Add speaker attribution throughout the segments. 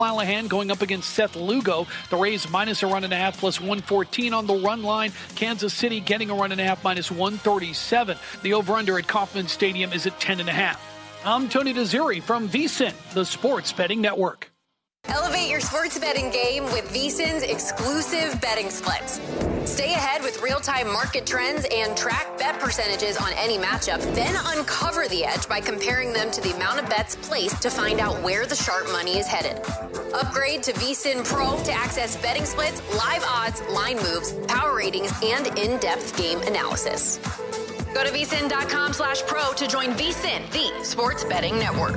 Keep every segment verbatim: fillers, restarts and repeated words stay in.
Speaker 1: Callahan going up against Seth Lugo. The Rays minus a run and a half plus one fourteen on the run line. Kansas City getting a run and a half minus one thirty-seven. The over-under at Kauffman Stadium is at ten and a half. I'm Tony DeZuri from VSiN, the Sports Betting Network.
Speaker 2: Elevate your sports betting game with VSiN's exclusive betting splits. Stay ahead with real-time market trends and track bet percentages on any matchup. Then uncover the edge by comparing them to the amount of bets placed to find out where the sharp money is headed. Upgrade to VSiN Pro to access betting splits, live odds, line moves, power ratings, and in-depth game analysis. Go to VSiN.com slash pro to join VSiN, the sports betting network.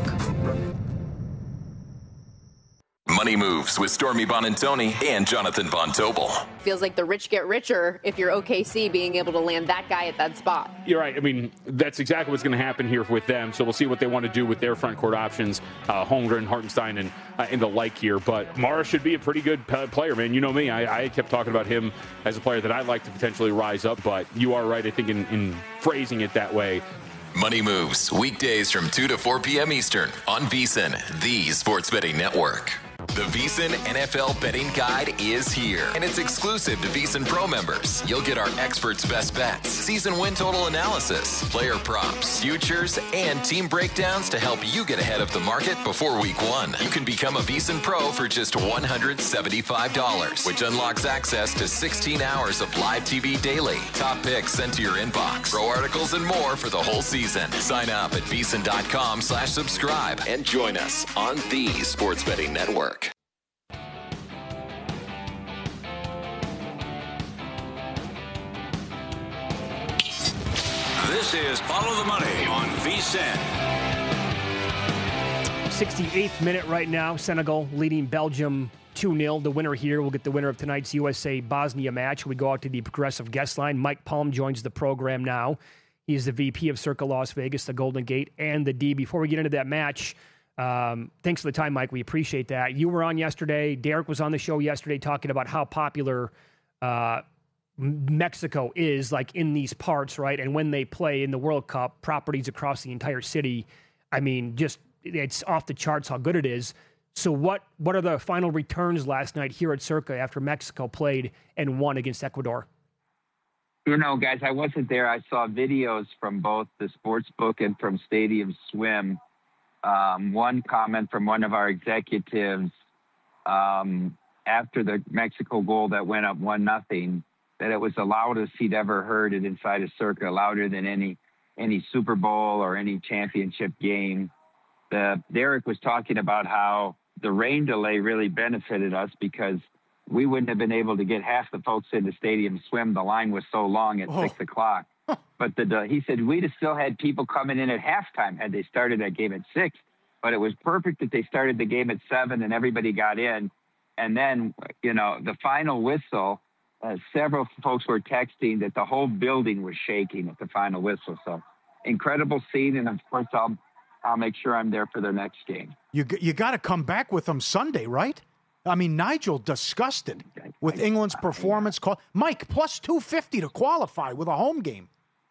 Speaker 3: Money Moves with Stormy Bonantoni and Jonathan Von Tobel.
Speaker 4: Feels like the rich get richer if you're O K C being able to land that guy at that spot.
Speaker 5: You're right. I mean, that's exactly what's going to happen here with them. So we'll see what they want to do with their front court options, uh, Holmgren, Hartenstein, and, uh, and the like here. But Mara should be a pretty good p- player, man. You know me. I, I kept talking about him as a player that I'd like to potentially rise up. But you are right, I think, in, in phrasing it that way.
Speaker 3: Money Moves, weekdays from two to four p.m. Eastern on VSiN, the Sports Betting Network. The VSiN N F L Betting Guide is here, and it's exclusive to VSiN Pro members. You'll get our experts' best bets, season win total analysis, player props, futures, and team breakdowns to help you get ahead of the market before week one. You can become a VSiN Pro for just one hundred seventy-five dollars, which unlocks access to sixteen hours of live T V daily, top picks sent to your inbox, pro articles, and more for the whole season. Sign up at VSiN.com slash subscribe and join us on the Sports Betting Network.
Speaker 6: This is Follow the Money on VSiN.
Speaker 7: sixty-eighth minute right now. Senegal leading Belgium two nil. The winner here will get the winner of tonight's U S A-Bosnia match. We go out to the Progressive guest line. Mike Palm joins the program now. He's the V P of Circa Las Vegas, the Golden Gate, and the D. Before we get into that match, um, thanks for the time, Mike. We appreciate that. You were on yesterday. Derek was on the show yesterday talking about how popular uh, Mexico is, like, in these parts, right? And when they play in the World Cup, properties across the entire city, I mean, just it's off the charts how good it is. So what what are the final returns last night here at Circa after Mexico played and won against Ecuador?
Speaker 8: You know, guys, I wasn't there. I saw videos from both the sports book and from Stadium Swim. Um, one comment from one of our executives um, after the Mexico goal that went up one nothing, that it was the loudest he'd ever heard it inside of Circa, louder than any any Super Bowl or any championship game. The, Derek was talking about how the rain delay really benefited us because we wouldn't have been able to get half the folks into Stadium Swim. The line was so long at oh. six o'clock. But the, the, he said we'd have still had people coming in at halftime had they started that game at six. But it was perfect that they started the game at seven and everybody got in. And then, you know, the final whistle, uh, several folks were texting that the whole building was shaking at the final whistle. So incredible scene. And, of course, I'll, I'll make sure I'm there for their next game.
Speaker 9: You, you got to come back with them Sunday, right? I mean, Nigel disgusted with England's performance. Call Mike, plus two fifty to qualify with a home game.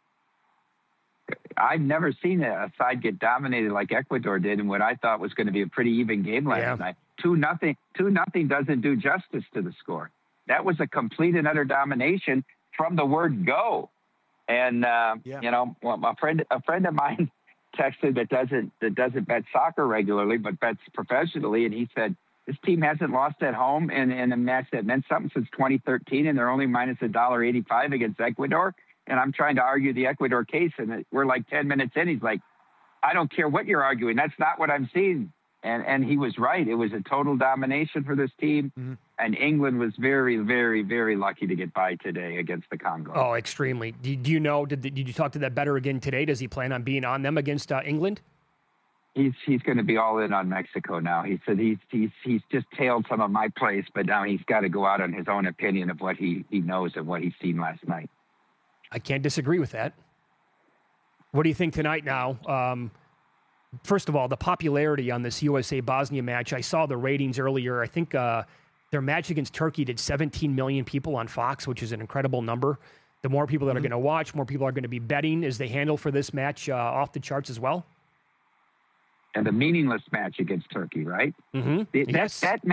Speaker 8: I've never seen a side get dominated like Ecuador did in what I thought was going to be a pretty even game last yeah. night. Two nothing, two nothing doesn't do justice to the score. That was a complete and utter domination from the word go. And uh, yeah. you know, well, a friend, a friend of mine texted that doesn't that doesn't bet soccer regularly, but bets professionally, and he said this team hasn't lost at home in, in a match that meant something since twenty thirteen, and they're only minus a dollar eighty-five against Ecuador. And I'm trying to argue the Ecuador case, and we're like ten minutes in. He's like, I don't care what you're arguing. That's not what I'm seeing. And and he was right. It was a total domination for this team. Mm-hmm. And England was very, very, very lucky to get by today against the Congo.
Speaker 7: Oh, extremely. Do, do you know, did, did you talk to that bettor again today? Does he plan on being on them against uh, England?
Speaker 8: He's he's going to be all in on Mexico now. He said he's he's he's just tailed some of my plays, but now he's got to go out on his own opinion of what he, he knows and what he's seen last night.
Speaker 7: I can't disagree with that. What do you think tonight now? Um, first of all, the popularity on this U S A-Bosnia match. I saw the ratings earlier. I think uh, their match against Turkey did seventeen million people on Fox, which is an incredible number. The more people that mm-hmm. are going to watch, more people are going to be betting. Is the handle for this match uh, off the charts as well?
Speaker 8: and the meaningless match against Turkey, right?
Speaker 7: Mm-hmm.
Speaker 8: That,
Speaker 7: yes.
Speaker 8: that